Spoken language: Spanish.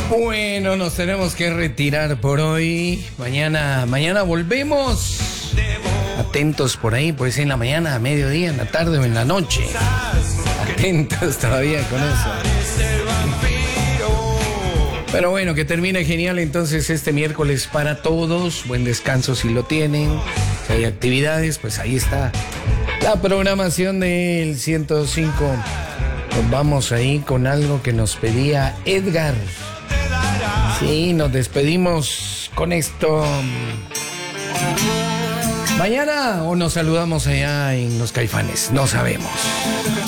Bueno, nos tenemos que retirar por hoy. Mañana volvemos. Atentos por ahí, pues en la mañana, a mediodía, en la tarde o en la noche. Atentos todavía con eso. Pero bueno, que termine genial entonces este miércoles para todos. Buen descanso si lo tienen. Si hay actividades, pues ahí está la programación del 105. Nos vamos ahí con algo que nos pedía Edgar. Sí, nos despedimos con esto. ¿Mañana o nos saludamos allá en Los Caifanes? No sabemos.